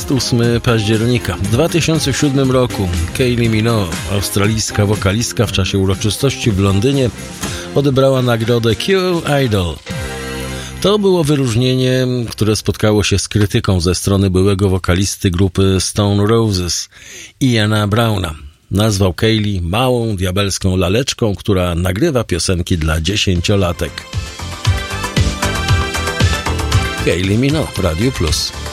8 października. W 2007 roku Kylie Minogue, australijska wokalistka, w czasie uroczystości w Londynie odebrała nagrodę Q Idol. To było wyróżnienie, które spotkało się z krytyką ze strony byłego wokalisty grupy Stone Roses, Iana Browna. Nazwał Kylie małą, diabelską laleczką, która nagrywa piosenki dla 10-latek. Kylie Minogue w Radiu Plus.